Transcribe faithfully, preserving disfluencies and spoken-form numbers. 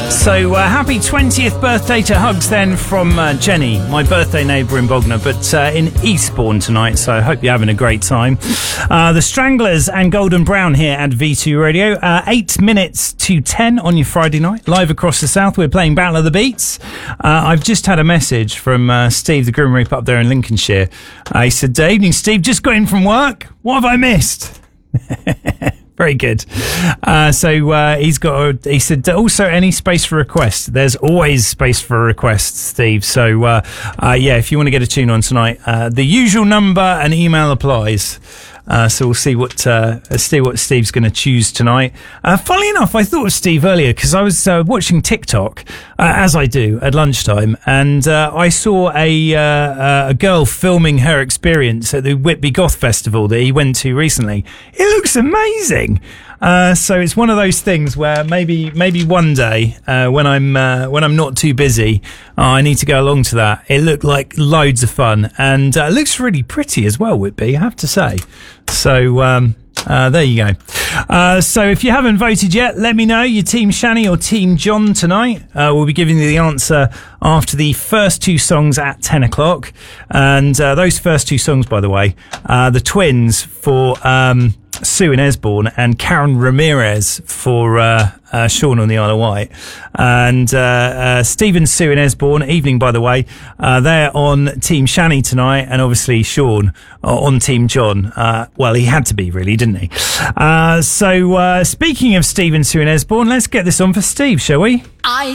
So uh, happy twentieth birthday to Hugs then from uh, Jenny, my birthday neighbour in Bognor, but uh, in Eastbourne tonight, so I hope you're having a great time. Uh, the Stranglers and Golden Brown here at V two Radio. Uh, eight minutes to ten on your Friday night, live across the south. We're playing Battle of the Beats. Uh, I've just had a message from uh, Steve, the Grim Reaper up there in Lincolnshire. Uh, he said, "Good evening, Steve, just got in from work. What have I missed?" Very good. Uh, so uh, he's got. A, he said also any space for requests. There's always space for requests, Steve. So uh, uh, yeah, if you want to get a tune on tonight, uh, the usual number and email applies. Uh, so we'll see what uh, see what Steve's going to choose tonight. Uh, funnily enough, I thought of Steve earlier because I was uh, watching TikTok, uh, as I do at lunchtime, and uh, I saw a uh, a girl filming her experience at the Whitby Goth Festival that he went to recently. It looks amazing. Uh, so it's one of those things where maybe maybe one day uh, when I'm uh, when I'm not too busy, uh, I need to go along to that. It looked like loads of fun, and uh, it looks really pretty as well, Whitby, I have to say. So um, uh, there you go. Uh, so if you haven't voted yet, let me know. Your Team Shani or Team John tonight. Uh, we'll be giving you the answer after the first two songs at ten o'clock. And uh, those first two songs, by the way, uh, the twins for um, Sue in Esbourne and Karen Ramirez for uh, uh, Sean on the Isle of Wight. And uh, uh, Stephen, Sue in Esbourne, evening, by the way, uh, they're on Team Shani tonight, and obviously Sean uh, on Team John. Uh, well, he had to be, really, didn't he? Uh, so uh, speaking of Stephen, Sue in Esbourne, let's get this on for Steve, shall we? I